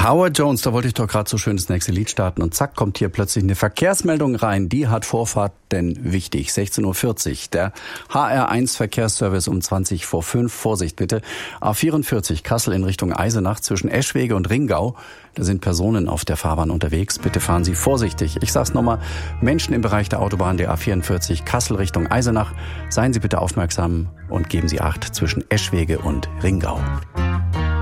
Howard Jones, da wollte ich doch gerade so schön das nächste Lied starten und zack, kommt hier plötzlich eine Verkehrsmeldung rein. Die hat Vorfahrt, denn wichtig, 16:40 Uhr. Der HR1 Verkehrsservice um 20 vor 5. Vorsicht bitte. A44 Kassel in Richtung Eisenach zwischen Eschwege und Ringau. Da sind Personen auf der Fahrbahn unterwegs. Bitte fahren Sie vorsichtig. Ich sag's nochmal, Menschen im Bereich der Autobahn der A44 Kassel Richtung Eisenach. Seien Sie bitte aufmerksam und geben Sie Acht zwischen Eschwege und Ringau.